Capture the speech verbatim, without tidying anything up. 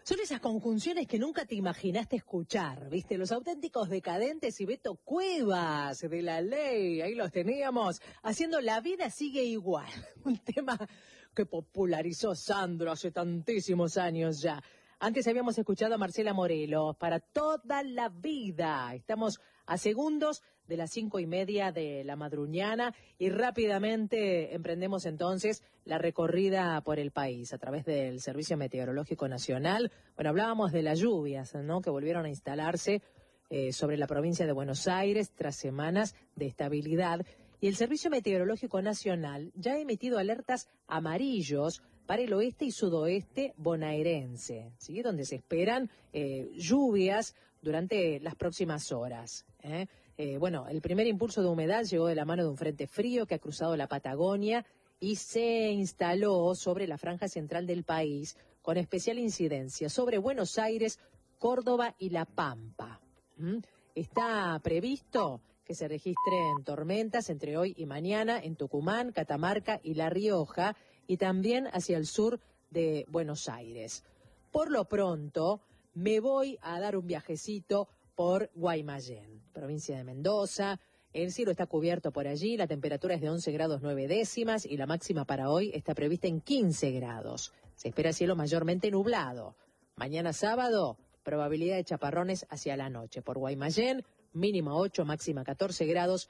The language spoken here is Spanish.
Son esas conjunciones que nunca te imaginaste escuchar, ¿viste? Los auténticos decadentes y Beto Cuevas de La Ley, ahí los teníamos, haciendo La vida sigue igual, un tema que popularizó Sandro hace tantísimos años ya. Antes habíamos escuchado a Marcela Morelos, Para toda la vida. Estamos a segundos de las cinco y media de la madruñana y rápidamente emprendemos entonces la recorrida por el país a través del Servicio Meteorológico Nacional. Bueno, hablábamos de las lluvias, ¿no?, que volvieron a instalarse eh, sobre la provincia de Buenos Aires tras semanas de estabilidad. Y el Servicio Meteorológico Nacional ya ha emitido alertas amarillos para el oeste y sudoeste bonaerense, ¿sí?, donde se esperan eh, lluvias durante las próximas horas. ¿eh? Eh, bueno, el primer impulso de humedad llegó de la mano de un frente frío que ha cruzado la Patagonia y se instaló sobre la franja central del país, con especial incidencia sobre Buenos Aires, Córdoba y La Pampa. ¿Mm? Está previsto que se registren tormentas entre hoy y mañana en Tucumán, Catamarca y La Rioja, y también hacia el sur de Buenos Aires. Por lo pronto, me voy a dar un viajecito por Guaymallén, provincia de Mendoza. El cielo está cubierto por allí, la temperatura es de once grados nueve décimas y la máxima para hoy está prevista en quince grados. Se espera cielo mayormente nublado. Mañana sábado, probabilidad de chaparrones hacia la noche. Por Guaymallén, mínima ocho, máxima catorce grados